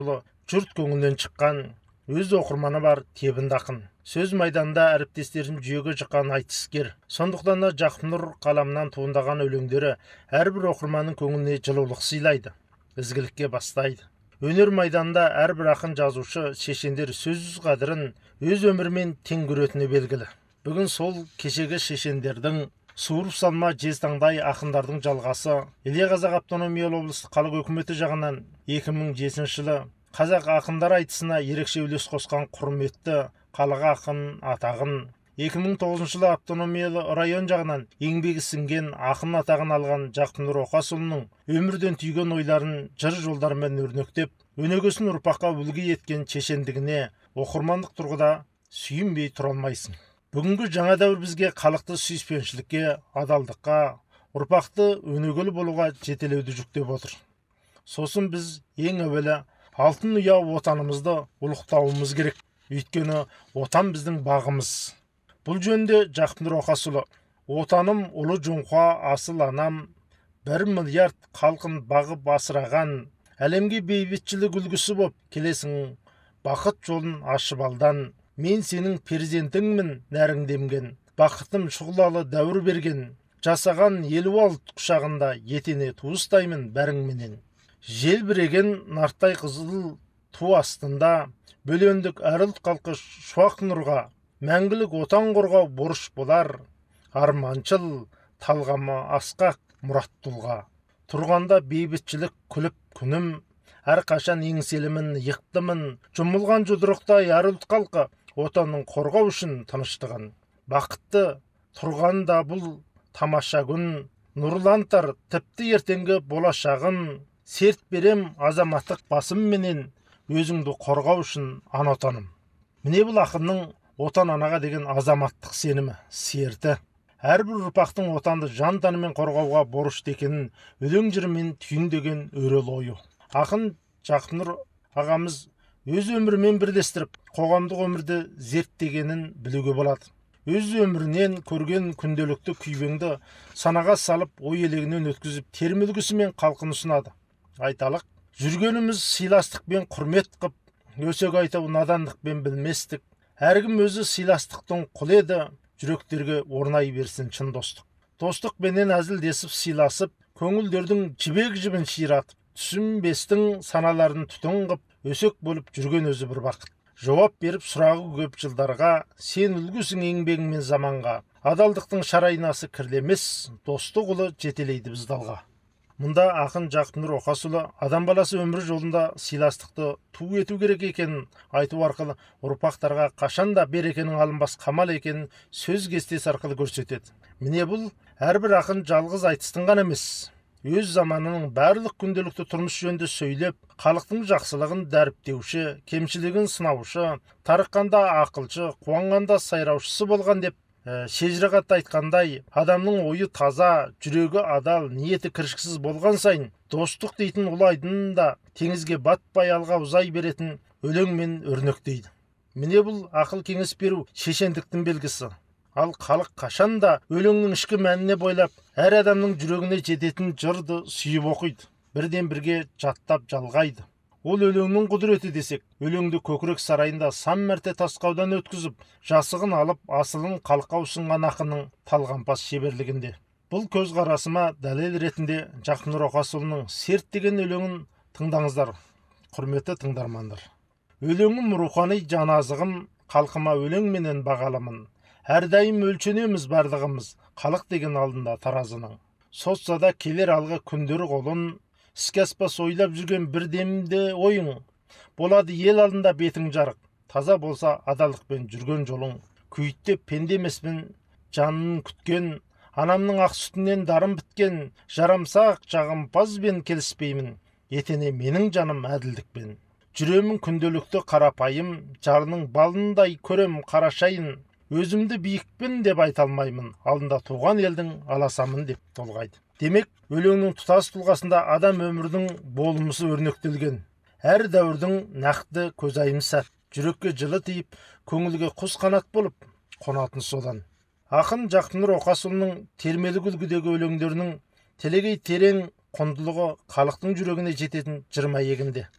жұрт көңілінен шыққан, өз оқырманы бар тебінді ақын. Сөз майданында әріптестерін жүйеге жыққан айтыскер. Сондықтан да Жақып Нұр қаламынан туындаған өлеңдері әрбір оқырманның көңіліне жылулық сыйлайды, ізгілікке бастайды. Өнер майданында әрбір ақын жазушы шешендер сөз қадірін өз өмірмен тең көретіні белгілі. Бүгін сол кешегі шешендердің суырып салма жезтаңдай ақындардың жалғасы Илья Қазақ автономиялы облыстық халық өкіметі жағынан 2007 жылы қазақ ақындар айтысына ерекше үлес қосқан құрметті халық ақын атағын, 2009 жылы автономиялы район жағынан еңбегі сіңген ақын атағын алған Жақып Нұр Оқасұлының өмірден түйген ойларын жыр жолдарымен өрнектеп, өнегесін ұрпаққа үлгі еткен шешендігіне оқырмандық тұрғыда сүйінбей тұра алмайсың. Бүгінгі жаңа дәуір бізге халықты сүйіспеншілікке, адалдыққа, ұрпақты өнегелі болуға жетелеуді жүктеп отыр. Сосын біз ең әуелі алтын ұя отанымызды ұлықтауымыз керек. Өйткені отан біздің бағымыз. Бұл жөнде Жақып Нұр Оқасұлы: отаным ұлы жоңқа асыл анам, 1 миллиард халқын бағып асыраған, әлемге бейбітшілік үлгісі боп келесің, бақыт жолын ашып алдан. Мен сенің перзентіңмін нәріңдемген, бақытым шұғылалы дәуір берген, жасаған елу алт құшағында етене туыстаймын бәріңменен. Желбіреген нарттай қызыл ту астында, бөлендік әр ұлт халқы шуақ нұрға, мәңгілік отан қорғау борыш болар, арманшыл, талғамы асқақ мұрат тұлға. Тұрғанда бейбітшілік күліп күнім, әрқашан еңселімін, иықтымын, жұмылған жұдырықтай әр ұлт халқы отанның қорғау үшін тыныштығын. Бақытты тұрғанда бұл тамаша күн, нұрлантар тіпті ертеңгі болашағын, серт берем азаматтық басымменен, өзіңді қорғау үшін ана отаным. Міне бұл ақынның отан анаға деген азаматтық сенімі, серті. Әрбір ұрпақтың отанды жан тәнімен қорғауға борышты екенін өлең жырымен түйіндеген өрел ойы. Ақын Жақып Нұр ағамыз өз өмірімен бірлестіріп, қоғамдық өмірді зерттегенін білуге болады. Өз өмірінен көрген күнделікті күйбеңді санаға салып, ой елегінен өткізіп, термілгісімен халқын ұсынады. Айталық, жүргеніміз сыйластықпен құрмет қып, өсек айтау надандықпен білместік. Әркім өзі сыйластықтың құлы еді, жүректерге орнай берсін шын достық. Достықпенен әзілдесіп сыйласып, көңілдердің жібек жібін ширатып, түсінбестің саналарын түтін қып, өсек болып жүрген өзі бір бақыт. Жауап беріп сұрағы көп жылдарға, сен үлгісің еңбегіңмен заманға. Адалдықтың шарайнасы кірлемес, достық ұлы жетелейді біз далға. Мұнда ақын Жақып Нұр Оқасұлы адам баласы өмір жолында сыйластықты ту ету керек екенін айту арқылы ұрпақтарға қашанда берекенің алынбас қамал екенін сөз кестесі арқылы көрсетеді. Міне бұл әрбір ақын жалғыз айтыстың ғана емес, өз заманының барлық күнделікті тұрмыс жөнінде сөйлеп, халықтың жақсылығын дәріптеуші, кемшілігін сынаушы, тарыққанда ақылшы, қуанғанда сайраушысы болған деп шежіреғатта айтқандай, адамның ойы таза, жүрегі адал, ниеті кіршіксіз болған сайын, достық дейтін ұлы айдында теңізге батпай алға ұзай беретін өлеңмен өрнектейді. Міне бұл ақыл кеңес беру шешендіктің белгісі. Ал халық қашанда өлеңнің ішкі мәніне бойлап, әр адамның жүрегіне жететін жырды сүйіп оқиды, бірден бірге жаттап жалғайды. Ол өлеңнің құдіреті десек, өлеңді көкірек сарайында сан мәрте тасқаудан өткізіп, жасығын алып, асылын қалқа ұсынған ақынның талғампаз шеберлігінде. Бұл көзқарасыма дәлел ретінде Жақып Нұр Оқасұлының серт деген өлеңін тыңдаңыздар, құрметті тыңдармандар. Өлеңім рухани жаназығым, халқыма өлеңменен бағаламын. Әрдайым өлшенеміз барлығымыз, халық деген алдында таразының. Сотса да келер алғы күндер қолын, іске аспас ойлап жүрген бір демде ойың. Болады ел алдында бетің жарық, таза болса адалдықпен жүрген жолың. Күйттеп пенде емеспін, жанын күткен, анамның ақ сүтінен дарым біткен, жарамсақ жағымпазбен келіспеймін, етене менің жаным әділдікпен. Жүремін күнделікті қарапайым, жарының балындай көрем қарашайын. Өзімді биікпін деп айта алмаймын, алдында туған елдің аласамын деп толғайды. Демек, өлеңнің тұтас тұлғасында адам өмірдің болмысы өрнектелген. Әр дәуірдің нақты көзайымы сәт, жүрекке жылы тиіп, көңілге құс қанат болып қонатын содан. Ақын Жақып Нұр Оқасұлының термелік үлгідегі өлеңдерінің телегей терең құндылығы халықтың жүрегіне жететін жырма егінде.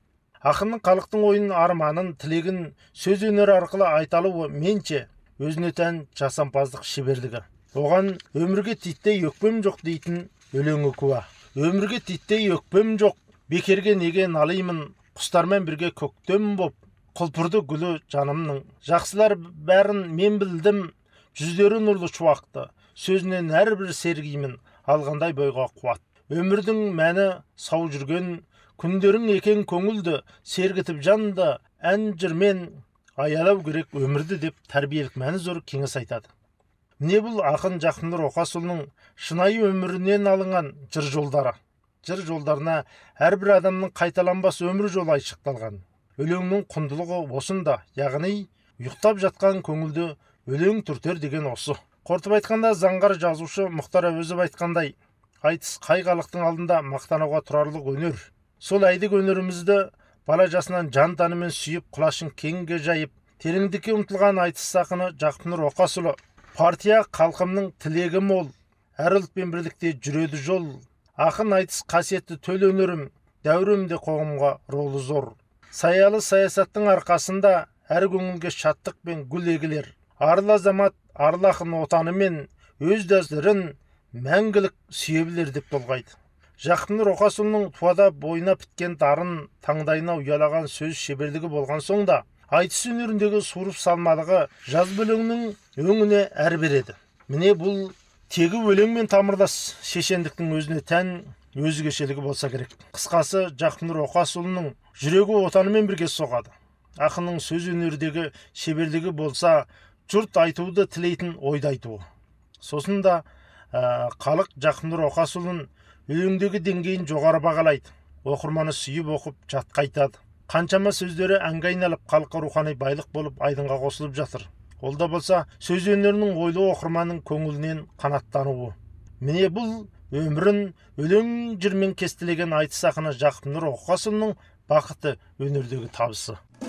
Ақынның халықтың ойын, арманын, тілегін сөз өнері арқылы айта алуы менше өзіне тән жасампаздық шеберлігі. Оған өмірге титтей өкпем жоқ дейтін өлеңі куә. Өмірге титтей өкпем жоқ, бекерге неге налимын, құстармен бірге көктем боп, құлпырды гүлі жанымның. Жақсылар бәрін мен білдім, жүздері нұрлы шуақты, сөзінен әрбір сергеймін, алғандай бойға қуат. Өмірдің мәні сау жүрген, күндерің екен көңілді, сергітіп жанды, ән жырмен аялау керек өмірді деп тәрбиелік мәні зор кеңес айтады. Міне бұл ақын Жақсынұр Оқасұлының шынайы өмірінен алынған жыр жолдары. Жыр жолдарына әрбір адамның қайталанбас өмір жолы айшықталған. Өлеңнің құндылығы осында, яғни ұйықтап жатқан көңілді өлең түртер деген осы. Қортып айтқанда, заңғар жазушы Мұхтар Әуезов айтқандай, айтыс қай халықтың алдында мақтануға тұрарлық өнер. Сол әйдік өнерімізді бала жасынан жан тәнімен сүйіп, құлашын кеңге жайып, тереңдікке ұмтылған айтыс ақыны Жақсынұр Оқасұлы партия халқымның тілегі мол, әр ұлтпен бірлікте жүреді жол. Ақын айтыс қасиетті төл өнерім, дәуірімде қоғамға ролы зор. Саялы саясаттың арқасында әр көңілге шаттық пен гүл егілер. Арлы азамат, арлы ақын отанымен өз дәстүрін мәңгілік сүйе білер деп толғайды. Жақсынұр Оқасұлының туада бойына біткен дарын, таңдайына ұялаған сөз шеберлігі болған соң да, айтыс өнеріндегі суырып салмалығы жаз өлеңнің өңіне әр береді. Міне бұл тегі өлеңмен тамырлас шешендіктің өзіне тән өзгешелігі болса керек. Қысқасы, Жақсынұр Оқасұлының жүрегі отанымен бірге соғады. Ақынның сөз өнердегі шеберлігі болса, жұрт айтуды тілейтін ойды айтуы. Сосын да халық Жақсынұр Оқасұлын өлеңдегі деңгейін жоғары бағалайды. Оқырманы сүйіп оқып жатқа айтады. Қаншама сөздері әнге айналып, халыққа рухани байлық болып айдынға қосылып жатыр. Ол да болса, сөз өнерінің ойлы оқырманның көңілінен қанаттануы. Міне бұл өмірін өлең жырмен кестелеген айтыс ақыны Жақсынұр Оқасұлының бақыты өнердегі табысы.